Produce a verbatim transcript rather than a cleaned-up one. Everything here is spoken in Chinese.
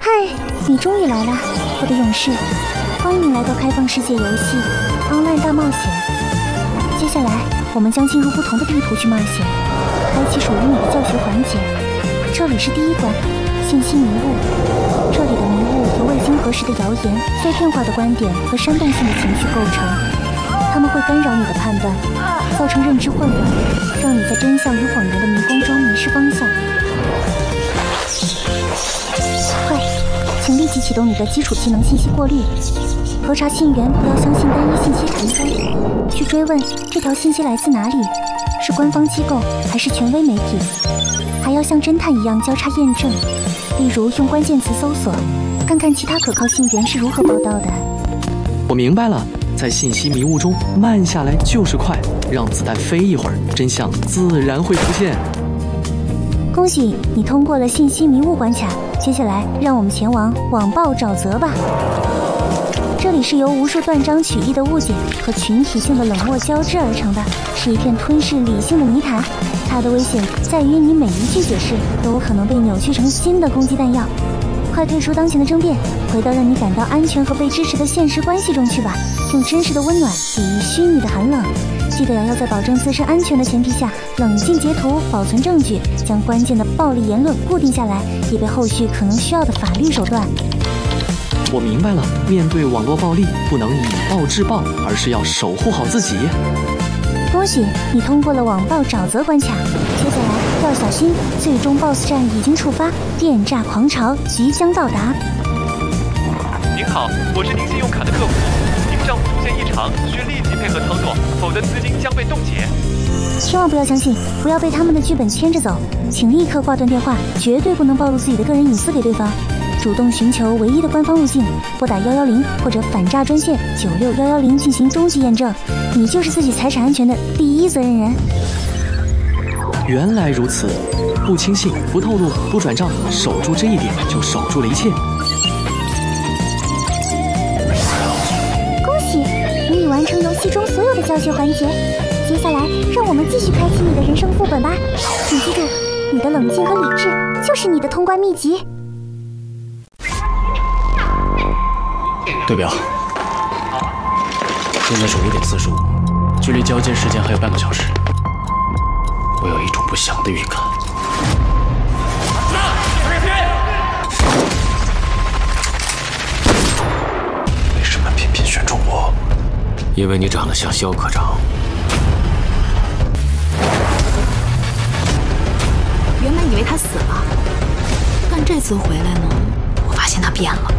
嗨，你终于来了，我的勇士！欢迎来到开放世界游戏 Online 大冒险。接下来，我们将进入不同的地图去冒险，开启属于你的教学环节。这里是第一关，信息迷雾。这里的迷雾由未经核实的谣言、碎片化的观点和煽动性的情绪构成，它们会干扰你的判断，造成认知混乱，让你在真相与谎言的迷宫中迷失方向。快，请立即启动你的基础技能信息过滤，核查信源，不要相信单一信息传播，去追问这条信息来自哪里，是官方机构还是权威媒体，还要像侦探一样交叉验证，例如用关键词搜索，看看其他可靠信源是如何报道的。 我明白了，在信息迷雾中慢下来就是快，让子弹飞一会儿，真相自然会浮现。 恭喜你通过了信息迷雾关卡，接下来让我们前往网暴沼泽吧。这里是由无数断章取义的误解和群体性的冷漠交织而成的，是一片吞噬理性的泥潭。它的危险在于你每一句解释都有可能被扭曲成新的攻击弹药。快退出当前的争辩，回到让你感到安全和被支持的现实关系中去吧，用真实的温暖抵御虚拟的寒冷。记得要在保证自身安全的前提下，冷静截图，保存证据，将关键的暴力言论固定下来，以备后续可能需要的法律手段。 我明白了，面对网络暴力，不能以暴制暴，而是要守护好自己。 恭喜你通过了网暴沼泽关卡，接下来要小心，最终 B O S S 战已经触发，电诈狂潮即将到达。 您好，我是您信用卡的客服，您账户出现异常，需立即配合操作，否则资金将被冻结。 千万不要相信，不要被他们的剧本牵着走，请立刻挂断电话，绝对不能暴露自己的个人隐私给对方。主动寻求唯一的官方路径，拨打一一零或者反诈专线九六一一零进行终极验证，你就是自己财产安全的第一责任人。 原来如此，不轻信，不透露，不转账，守住这一点就守住了一切。 恭喜，你已完成游戏中所有的教学环节，接下来让我们继续开启你的人生副本吧。请记住，你的冷静和理智就是你的通关秘籍。 对表，现在是五点四十五，距离交接时间还有半个小时。我有一种不祥的预感。为什么偏偏选中我？因为你长得像肖科长。 原本以为他死了，但这次回来呢，我发现他变了。